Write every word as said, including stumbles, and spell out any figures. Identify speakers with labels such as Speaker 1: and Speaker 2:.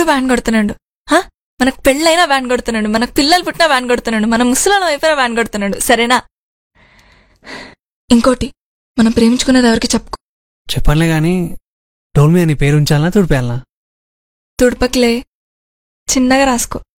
Speaker 1: ఇప్పుడు వ్యాన్ కొడుతున్నాడు. హా, మనకు పెళ్ళైనా వ్యాన్ కొడుతున్నాడు, మనకు పిల్లలు పుట్టినా వ్యాన్ కొడుతున్నాడు, మన ముసలాళ్ళం అయిపోయినా వ్యాన్ కొడుతున్నాడు. సరేనా? ఇంకోటి, మనం ప్రేమించుకున్నది ఎవరికి చెప్పుకో.
Speaker 2: చెప్పనులే గాని డోల్ మీద నీ పేరు ఉంచాలనా తుడిపేయాలనా?
Speaker 1: తుడపకిలే, చిన్నగా రాసుకో.